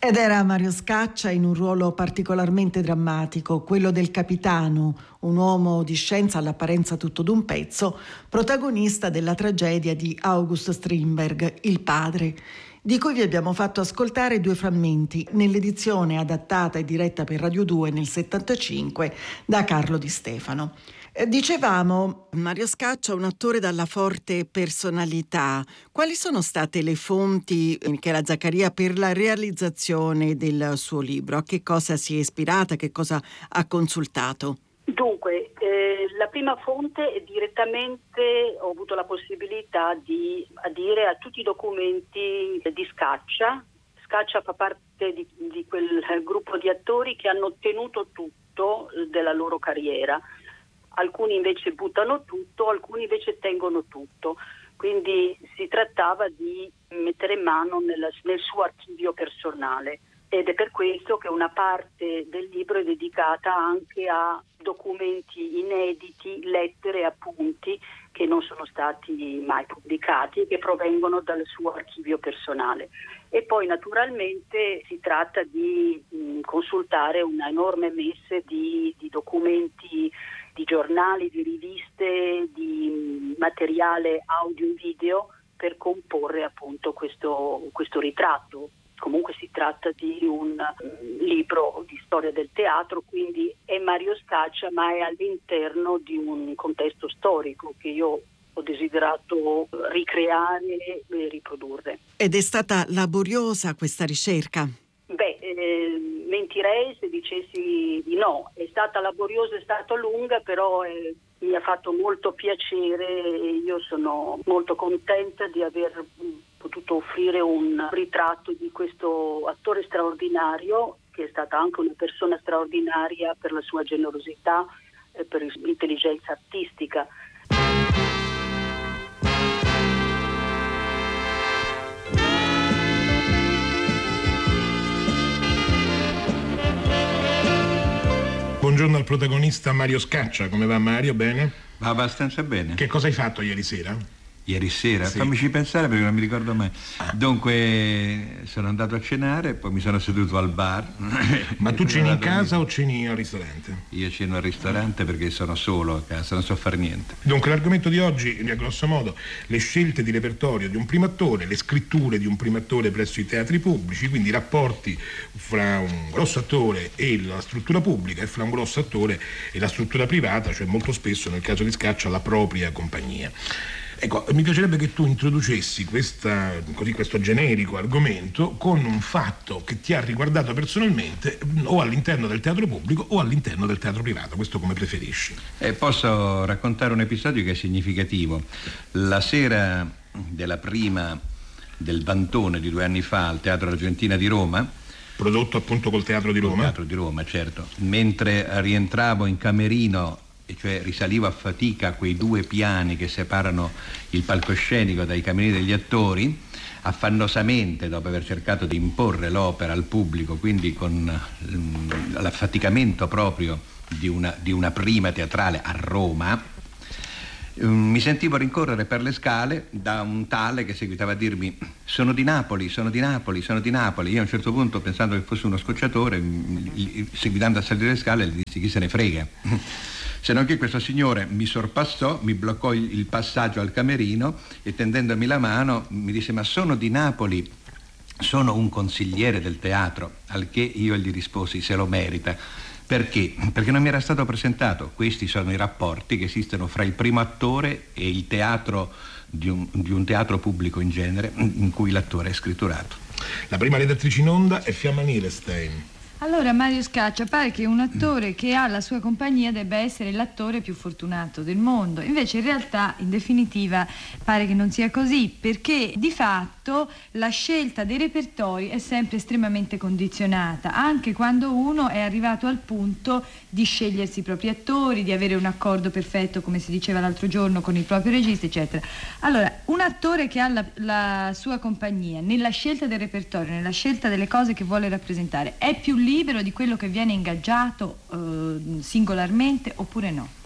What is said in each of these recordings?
Ed era Mario Scaccia in un ruolo particolarmente drammatico, quello del capitano, un uomo di scienza all'apparenza tutto d'un pezzo, protagonista della tragedia di August Strindberg, Il padre, di cui vi abbiamo fatto ascoltare 2 frammenti nell'edizione adattata e diretta per Radio 2 nel 75 da Carlo Di Stefano. Dicevamo, Mario Scaccia è un attore dalla forte personalità. Quali sono state le fonti, Michela Zaccaria, per la realizzazione del suo libro? A che cosa si è ispirata, che cosa ha consultato? Dunque, la prima fonte è direttamente ho avuto la possibilità di adire a tutti i documenti di Scaccia. Scaccia fa parte di quel gruppo di attori che hanno ottenuto tutto della loro carriera. Alcuni invece buttano tutto, alcuni invece tengono tutto. Quindi si trattava di mettere mano nel suo archivio personale. Ed è per questo che una parte del libro è dedicata anche a documenti inediti, lettere e appunti che non sono stati mai pubblicati e che provengono dal suo archivio personale. E poi naturalmente si tratta di consultare una enorme messe di documenti, di giornali, di riviste, di materiale audio e video per comporre appunto questo ritratto. Comunque si tratta di un libro di storia del teatro, quindi è Mario Scaccia, ma è all'interno di un contesto storico che io ho desiderato ricreare e riprodurre. Ed è stata laboriosa questa ricerca? Mentirei se dicessi di no. È stata laboriosa, è stata lunga, però mi ha fatto molto piacere e io sono molto contenta di aver potuto offrire un ritratto di questo attore straordinario, che è stata anche una persona straordinaria per la sua generosità e per l'intelligenza artistica. Buongiorno al protagonista Mario Scaccia. Come va Mario? Bene? Va abbastanza bene. Che cosa hai fatto ieri sera? Ieri sera? Sì. Fammici pensare perché non mi ricordo mai. Dunque sono andato a cenare, poi mi sono seduto al bar. Ma tu ceni in casa o ceni al ristorante? Io ceno al ristorante perché sono solo a casa, non so far niente. Dunque l'argomento di oggi è grosso modo le scelte di repertorio di un primo attore, le scritture di un primo attore presso i teatri pubblici, quindi i rapporti fra un grosso attore e la struttura pubblica e fra un grosso attore e la struttura privata, cioè molto spesso nel caso di Scaccia la propria compagnia. Ecco, mi piacerebbe che tu introducessi questo generico argomento con un fatto che ti ha riguardato personalmente o all'interno del teatro pubblico o all'interno del teatro privato, questo come preferisci. Posso raccontare un episodio che è significativo. La sera della prima del Vantone di 2 anni fa al Teatro Argentina di Roma, prodotto appunto col Teatro di Roma. Col Teatro di Roma, certo. Mentre rientravo in camerino, e cioè risalivo a fatica quei 2 piani che separano il palcoscenico dai camerini degli attori, affannosamente, dopo aver cercato di imporre l'opera al pubblico, quindi con l'affaticamento proprio di una prima teatrale a Roma, mi sentivo rincorrere per le scale da un tale che seguitava a dirmi: sono di Napoli, sono di Napoli, sono di Napoli. Io a un certo punto, pensando che fosse uno scocciatore, seguitando a salire le scale, gli dissi: chi se ne frega. Se non che questo signore mi sorpassò, mi bloccò il passaggio al camerino e tendendomi la mano mi disse: ma sono di Napoli, sono un consigliere del teatro. Al che io gli risposi: se lo merita. Perché? Perché non mi era stato presentato. Questi sono i rapporti che esistono fra il primo attore e il teatro di un teatro pubblico in genere, in cui l'attore è scritturato. La prima redattrice in onda è Fiamma Nierestein. Allora Mario Scaccia, pare che un attore che ha la sua compagnia debba essere l'attore più fortunato del mondo. Invece in realtà, in definitiva, pare che non sia così, perché di fatto la scelta dei repertori è sempre estremamente condizionata, anche quando uno è arrivato al punto di scegliersi i propri attori, di avere un accordo perfetto, come si diceva l'altro giorno, con il proprio regista, eccetera. Allora, un attore che ha la sua compagnia, nella scelta del repertorio, nella scelta delle cose che vuole rappresentare, è più libero di quello che viene ingaggiato singolarmente oppure no?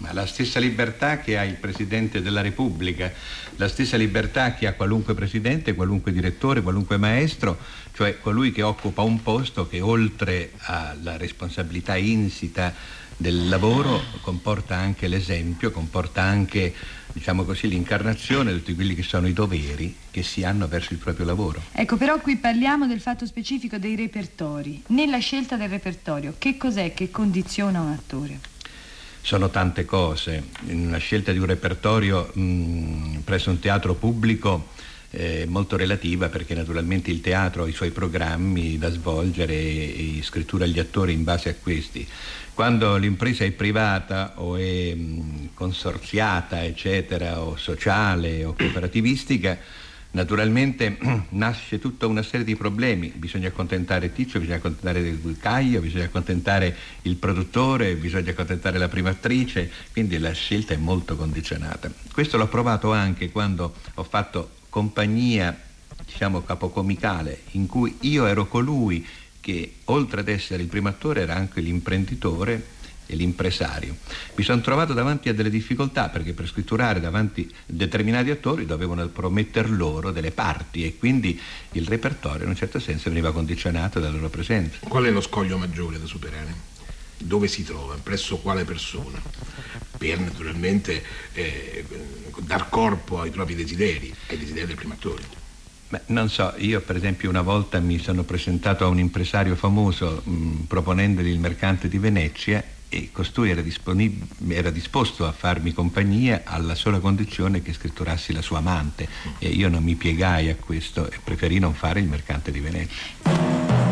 Ma la stessa libertà che ha il Presidente della Repubblica, la stessa libertà che ha qualunque presidente, qualunque direttore, qualunque maestro, cioè colui che occupa un posto che oltre alla responsabilità insita del lavoro comporta anche l'esempio, comporta anche, diciamo così, l'incarnazione di tutti quelli che sono i doveri che si hanno verso il proprio lavoro. Ecco, però qui parliamo del fatto specifico dei repertori. Nella scelta del repertorio, che cos'è che condiziona un attore? Sono tante cose. La scelta di un repertorio presso un teatro pubblico è molto relativa, perché naturalmente il teatro ha i suoi programmi da svolgere e scrittura agli attori in base a questi. Quando l'impresa è privata o è consorziata, eccetera, o sociale o cooperativistica, naturalmente nasce tutta una serie di problemi. Bisogna accontentare Tizio, bisogna accontentare Caio, bisogna accontentare il produttore, bisogna accontentare la prima attrice, quindi la scelta è molto condizionata. Questo l'ho provato anche quando ho fatto compagnia, diciamo capocomicale, in cui io ero colui che oltre ad essere il primo attore era anche l'imprenditore e l'impresario. Mi sono trovato davanti a delle difficoltà, perché per scritturare davanti determinati attori dovevano prometter loro delle parti e quindi il repertorio in un certo senso veniva condizionato dalla loro presenza. Qual è lo scoglio maggiore da superare? Dove si trova? Presso quale persona? Per naturalmente dar corpo ai propri desideri, ai desideri del primo attore. Beh, non so, io per esempio una volta mi sono presentato a un impresario famoso proponendogli il Mercante di Venezia, e costui era disposto a farmi compagnia alla sola condizione che scritturassi la sua amante, e io non mi piegai a questo e preferì non fare il Mercante di Venezia.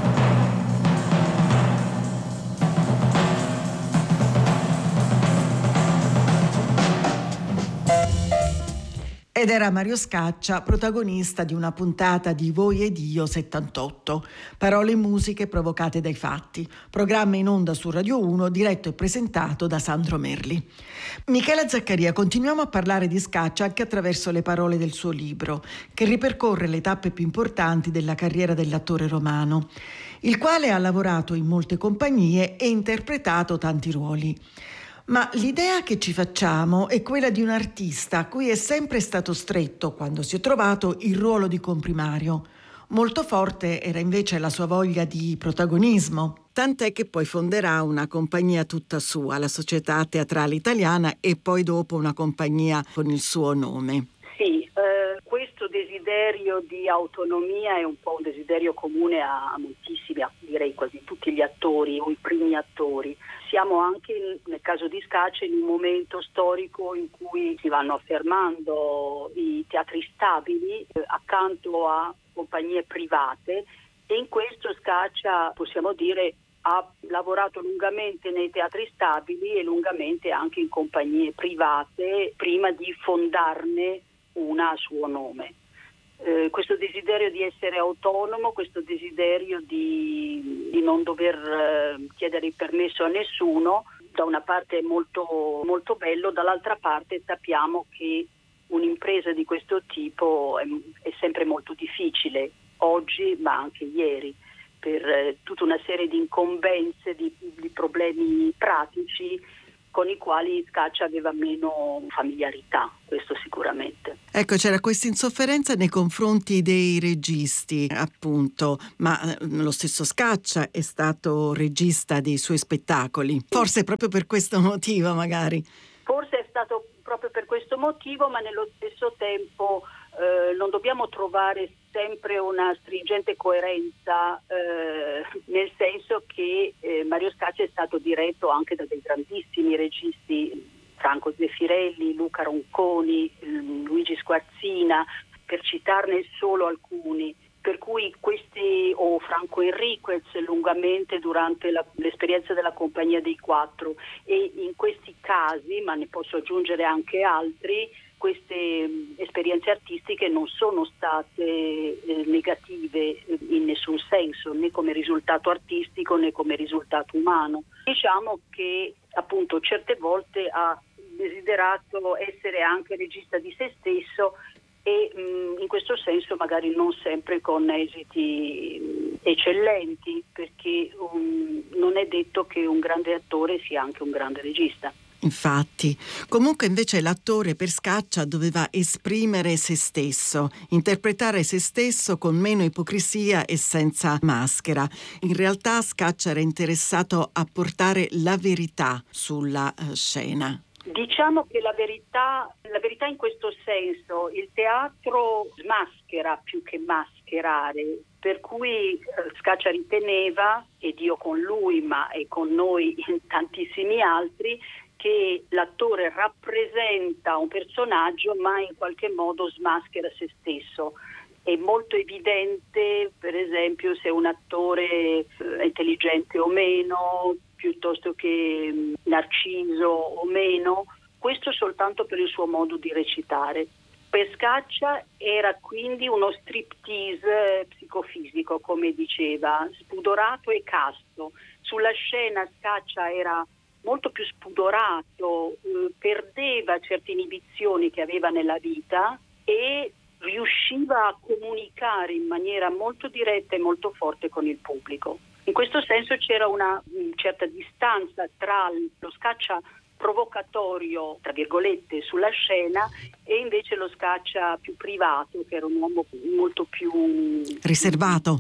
Ed era Mario Scaccia, protagonista di una puntata di Voi ed Io 78, parole e musiche provocate dai fatti, programma in onda su Radio 1 diretto e presentato da Sandro Merli. Michela Zaccaria, continuiamo a parlare di Scaccia anche attraverso le parole del suo libro, che ripercorre le tappe più importanti della carriera dell'attore romano, il quale ha lavorato in molte compagnie e interpretato tanti ruoli. Ma l'idea che ci facciamo è quella di un artista a cui è sempre stato stretto, quando si è trovato, il ruolo di comprimario. Molto forte era invece la sua voglia di protagonismo, tant'è che poi fonderà una compagnia tutta sua, la Società Teatrale Italiana, e poi dopo una compagnia con il suo nome. Sì, questo desiderio di autonomia è un po' un desiderio comune a moltissimi, direi quasi tutti gli attori o i primi attori. Siamo anche, nel caso di Scaccia, in un momento storico in cui si vanno affermando i teatri stabili accanto a compagnie private, e in questo Scaccia, possiamo dire, ha lavorato lungamente nei teatri stabili e lungamente anche in compagnie private prima di fondarne una a suo nome. Questo desiderio di essere autonomo, questo desiderio di non dover chiedere il permesso a nessuno, da una parte è molto, molto bello, dall'altra parte sappiamo che un'impresa di questo tipo è sempre molto difficile, oggi ma anche ieri, per tutta una serie di incombenze, di problemi pratici con i quali Scaccia aveva meno familiarità, questo sicuramente. Ecco, c'era questa insofferenza nei confronti dei registi, appunto, ma lo stesso Scaccia è stato regista dei suoi spettacoli, forse proprio per questo motivo magari. Forse è stato proprio per questo motivo, ma nello stesso tempo non dobbiamo trovare sempre una stringente coerenza, nel senso che Mario Scaccia è stato diretto anche da dei grandissimi registi, Franco Zeffirelli, Luca Ronconi, Luigi Squarzina, per citarne solo alcuni, per cui questi, o Franco Enriquez lungamente durante l'esperienza della Compagnia dei Quattro, e in questi casi, ma ne posso aggiungere anche altri, queste esperienze artistiche non sono state negative in nessun senso, né come risultato artistico né come risultato umano. Diciamo che appunto certe volte ha desiderato essere anche regista di se stesso, e in questo senso magari non sempre con esiti eccellenti, perché non è detto che un grande attore sia anche un grande regista. Infatti, comunque invece l'attore per Scaccia doveva esprimere se stesso, interpretare se stesso con meno ipocrisia e senza maschera. In realtà Scaccia era interessato a portare la verità sulla scena. Diciamo che la verità in questo senso, il teatro smaschera più che mascherare, per cui Scaccia riteneva, ed io con lui ma e con noi tantissimi altri, che l'attore rappresenta un personaggio ma in qualche modo smaschera se stesso. È molto evidente, per esempio, se un attore è intelligente o meno, piuttosto che narciso o meno, questo soltanto per il suo modo di recitare. Per Scaccia era quindi uno striptease psicofisico, come diceva, spudorato e casto. Sulla scena Scaccia era molto più spudorato, perdeva certe inibizioni che aveva nella vita e riusciva a comunicare in maniera molto diretta e molto forte con il pubblico. In questo senso c'era una certa distanza tra lo Scaccia provocatorio, tra virgolette, sulla scena e invece lo Scaccia più privato, che era un uomo molto più riservato,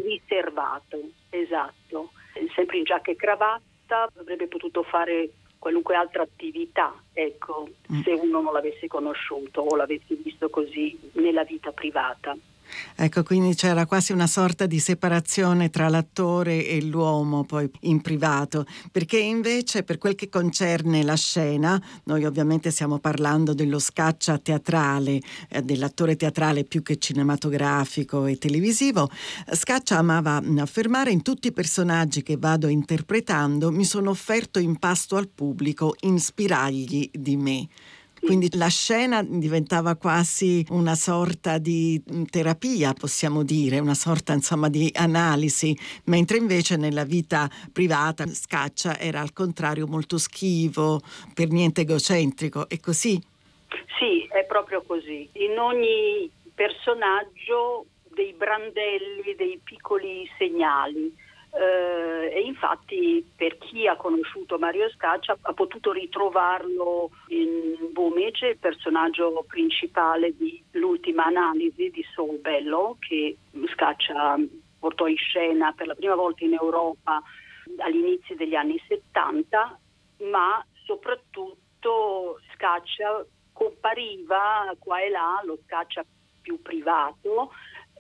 esatto. Sempre in giacca e cravatta, avrebbe potuto fare qualunque altra attività, ecco, se uno non l'avesse conosciuto o l'avesse visto così nella vita privata. Ecco, quindi c'era quasi una sorta di separazione tra l'attore e l'uomo poi in privato, perché invece per quel che concerne la scena, noi ovviamente stiamo parlando dello Scaccia teatrale, dell'attore teatrale più che cinematografico e televisivo. Scaccia amava affermare: in tutti i personaggi che vado interpretando mi sono offerto in pasto al pubblico in spiragli di me. Quindi la scena diventava quasi una sorta di terapia, possiamo dire, una sorta insomma di analisi, mentre invece nella vita privata Scaccia era al contrario molto schivo, per niente egocentrico, è così? Sì, è proprio così. In ogni personaggio dei brandelli, dei piccoli segnali. E infatti per chi ha conosciuto Mario Scaccia ha potuto ritrovarlo in Boomage, il personaggio principale di L'ultima analisi di Saul Bellow, che Scaccia portò in scena per la prima volta in Europa all'inizio degli anni 70, ma soprattutto Scaccia compariva qua e là, lo Scaccia più privato,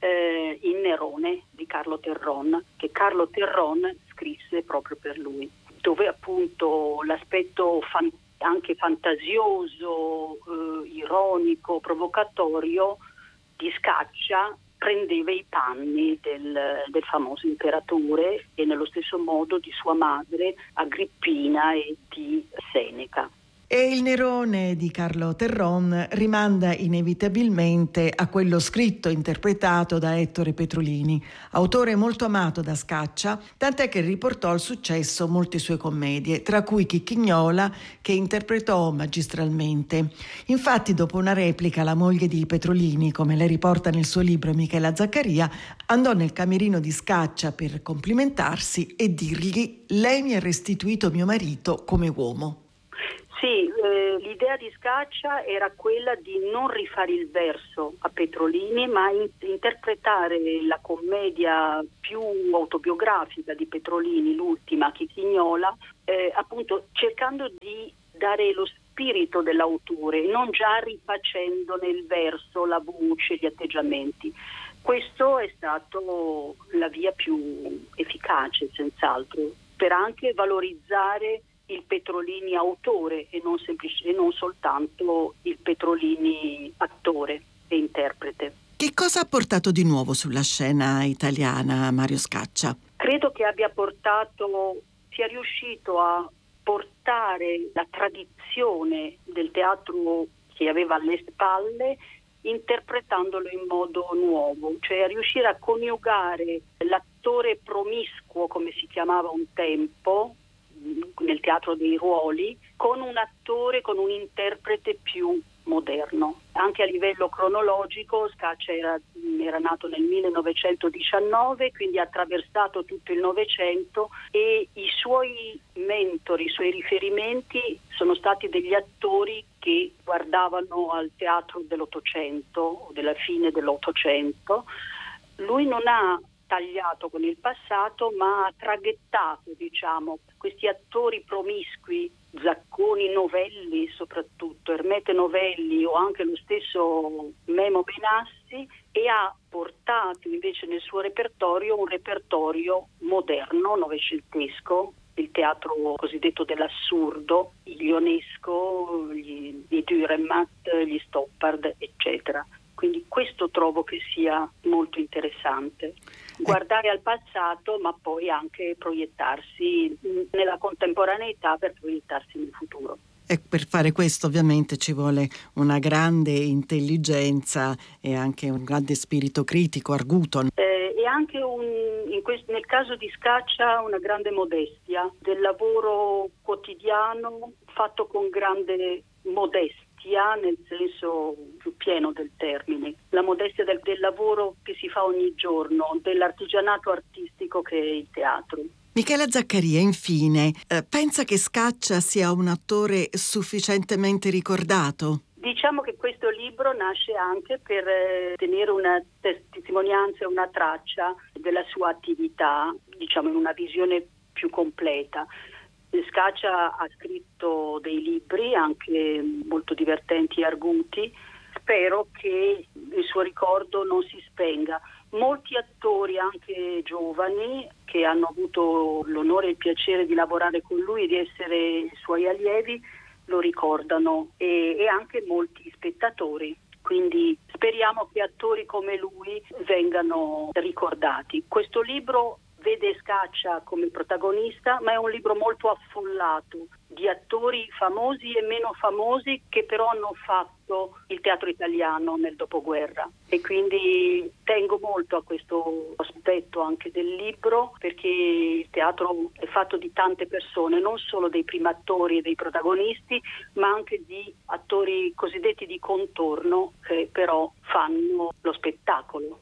in Nerone di Carlo Terron, che Carlo Terron scrisse proprio per lui, dove appunto l'aspetto anche fantasioso, ironico, provocatorio di Scaccia prendeva i panni del famoso imperatore e nello stesso modo di sua madre Agrippina e di Seneca. E il Nerone di Carlo Terron rimanda inevitabilmente a quello scritto e interpretato da Ettore Petrolini, autore molto amato da Scaccia, tant'è che riportò al successo molte sue commedie, tra cui Chicchignola, che interpretò magistralmente. Infatti, dopo una replica, la moglie di Petrolini, come lei riporta nel suo libro Michela Zaccaria, andò nel camerino di Scaccia per complimentarsi e dirgli: «Lei mi ha restituito mio marito come uomo». Sì, l'idea di Scaccia era quella di non rifare il verso a Petrolini, ma interpretare la commedia più autobiografica di Petrolini, l'ultima, Chicchignola, appunto cercando di dare lo spirito dell'autore, non già rifacendo nel verso la voce, gli atteggiamenti. Questo è stato la via più efficace, senz'altro, per anche valorizzare il Petrolini autore e non soltanto il Petrolini attore e interprete. Che cosa ha portato di nuovo sulla scena italiana Mario Scaccia? Credo che sia riuscito a portare la tradizione del teatro che aveva alle spalle, interpretandolo in modo nuovo, cioè a riuscire a coniugare l'attore promiscuo, come si chiamava un tempo, nel teatro dei ruoli, con un attore, con un interprete più moderno. Anche a livello cronologico Scaccia era nato nel 1919, quindi ha attraversato tutto il Novecento, e i suoi mentori, i suoi riferimenti sono stati degli attori che guardavano al teatro dell'Ottocento o della fine dell'Ottocento. Lui non ha tagliato con il passato, ma ha traghettato, questi attori promiscui, Zacconi, Novelli soprattutto, Ermete Novelli o anche lo stesso Memo Benassi, e ha portato invece nel suo repertorio un repertorio moderno, novecentesco, il teatro cosiddetto dell'assurdo, il Ionesco, i Dürrenmatt, gli Stoppard, eccetera. Quindi questo trovo che sia molto interessante, guardare al passato ma poi anche proiettarsi nella contemporaneità per proiettarsi nel futuro. E per fare questo ovviamente ci vuole una grande intelligenza e anche un grande spirito critico, arguto. E anche nel caso di Scaccia una grande modestia del lavoro quotidiano fatto con grande modestia, nel senso più pieno del termine, la modestia del lavoro che si fa ogni giorno, dell'artigianato artistico che è il teatro. Michela Zaccaria, infine, pensa che Scaccia sia un attore sufficientemente ricordato? Diciamo che questo libro nasce anche per tenere una testimonianza e una traccia della sua attività, in una visione più completa. Scaccia ha scritto dei libri anche molto divertenti e arguti. Spero che il suo ricordo non si spenga. Molti attori, anche giovani, che hanno avuto l'onore e il piacere di lavorare con lui e di essere i suoi allievi, lo ricordano, e anche molti spettatori. Quindi speriamo che attori come lui vengano ricordati. Questo libro vede Scaccia come protagonista, ma è un libro molto affollato di attori famosi e meno famosi che però hanno fatto il teatro italiano nel dopoguerra, e quindi tengo molto a questo aspetto anche del libro, perché il teatro è fatto di tante persone, non solo dei primi attori e dei protagonisti, ma anche di attori cosiddetti di contorno che però fanno lo spettacolo.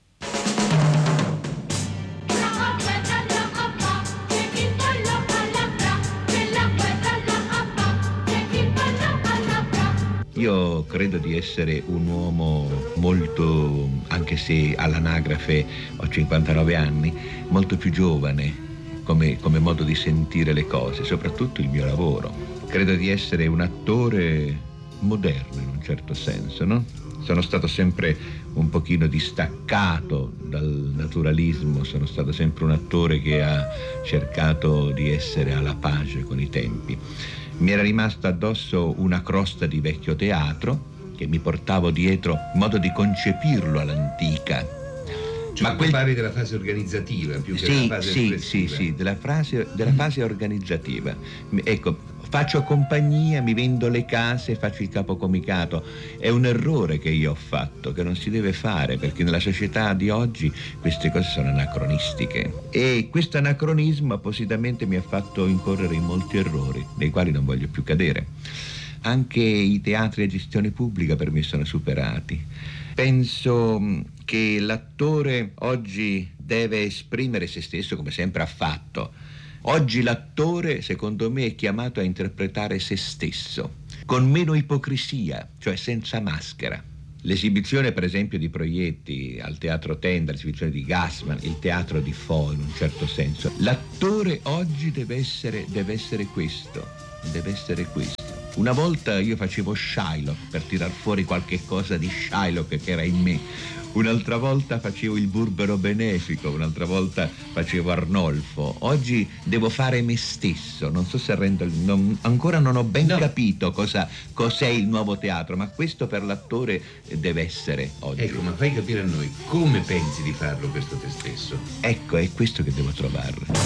Io credo di essere un uomo molto, anche se all'anagrafe ho 59 anni, molto più giovane come modo di sentire le cose, soprattutto il mio lavoro. Credo di essere un attore moderno in un certo senso, no? Sono stato sempre un pochino distaccato dal naturalismo, sono stato sempre un attore che ha cercato di essere alla pace con i tempi. Mi era rimasta addosso una crosta di vecchio teatro che mi portavo dietro in modo di concepirlo all'antica. Cioè, ma parli della fase organizzativa più che della fase espressiva? Sì, della fase organizzativa. Ecco, faccio compagnia, mi vendo le case, faccio il capocomicato. È un errore che io ho fatto, che non si deve fare, perché nella società di oggi queste cose sono anacronistiche. E questo anacronismo appositamente mi ha fatto incorrere in molti errori, nei quali non voglio più cadere. Anche i teatri a gestione pubblica per me sono superati. Penso che l'attore oggi deve esprimere se stesso come sempre ha fatto. Oggi l'attore, secondo me, è chiamato a interpretare se stesso, con meno ipocrisia, cioè senza maschera. L'esibizione, per esempio, di Proietti al Teatro Tenda, l'esibizione di Gassman, il teatro di Fo, in un certo senso. L'attore oggi deve essere questo, deve essere questo. Una volta io facevo Shylock per tirar fuori qualche cosa di Shylock che era in me. Un'altra volta facevo il burbero benefico, un'altra volta facevo Arnolfo. Oggi devo fare me stesso, non so se ancora non ho ben capito cos'è il nuovo teatro, ma questo per l'attore deve essere oggi. Ecco, ma fai capire a noi come pensi di farlo questo te stesso? Ecco, è questo che devo trovare.